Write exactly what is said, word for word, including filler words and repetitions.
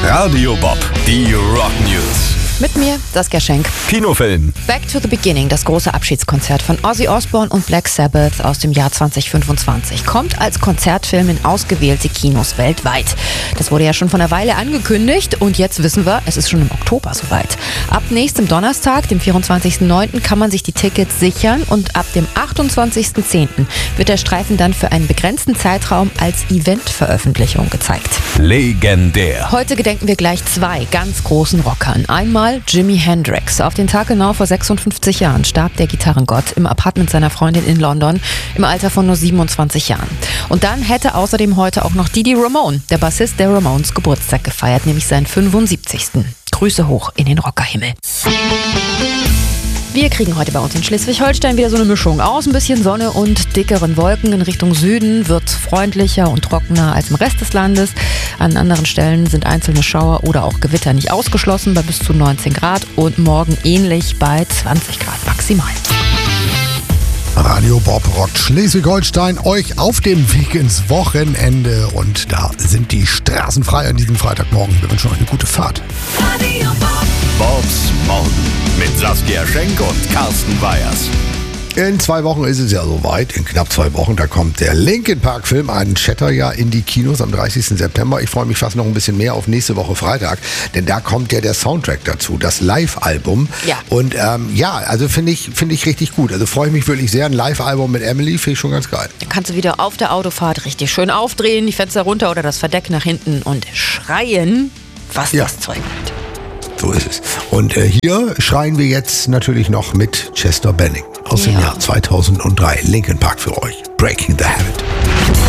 Radio Bob, die Rock News. Mit mir, Saskia Schenk. Kinofilm. Back to the Beginning, das große Abschiedskonzert von Ozzy Osbourne und Black Sabbath aus dem Jahr zwanzig fünfundzwanzig, kommt als Konzertfilm in ausgewählte Kinos weltweit. Das wurde ja schon vor einer Weile angekündigt und jetzt wissen wir, es ist schon im Oktober soweit. Ab nächstem Donnerstag, dem vierundzwanzigsten neunten, kann man sich die Tickets sichern und ab dem achtundzwanzigsten zehnten wird der Streifen dann für einen begrenzten Zeitraum als Eventveröffentlichung gezeigt. Legendär. Heute gedenken wir gleich zwei ganz großen Rockern. Einmal Jimi Hendrix. Auf den Tag genau vor sechsundfünfzig Jahren starb der Gitarrengott im Apartment seiner Freundin in London im Alter von nur siebenundzwanzig Jahren. Und dann hätte außerdem heute auch noch Didi Ramone, der Bassist der Ramones, Geburtstag gefeiert, nämlich seinen fünfundsiebzigsten Grüße hoch in den Rockerhimmel. Wir kriegen heute bei uns in Schleswig-Holstein wieder so eine Mischung aus ein bisschen Sonne und dickeren Wolken. In Richtung Süden wird es freundlicher und trockener als im Rest des Landes. An anderen Stellen sind einzelne Schauer oder auch Gewitter nicht ausgeschlossen bei bis zu neunzehn Grad und morgen ähnlich bei zwanzig Grad maximal. Radio Bob rockt Schleswig-Holstein euch auf dem Weg ins Wochenende und da sind die Straßen frei an diesem Freitagmorgen. Wir wünschen euch eine gute Fahrt. Radio Bob. Bobs Morgen mit Saskia Schenk und Carsten Weyers. In zwei Wochen ist es ja soweit, in knapp zwei Wochen, da kommt der Linkin Park Film, ein Shatterjahr in die Kinos am dreißigsten September. Ich freue mich fast noch ein bisschen mehr auf nächste Woche Freitag, denn da kommt ja der Soundtrack dazu, das Live-Album. Ja. Und ähm, ja, also finde ich, finde ich richtig gut. Also freue ich mich wirklich sehr. Ein Live-Album mit Emily finde ich schon ganz geil. Dann kannst du wieder auf der Autofahrt richtig schön aufdrehen, die Fenster runter oder das Verdeck nach hinten und schreien, was Ja. das Zeug hält. So ist es. Und äh, hier schreien wir jetzt natürlich noch mit Chester Benning aus dem Ja. Jahr zweitausenddrei. Linkin Park für euch. Breaking the Habit.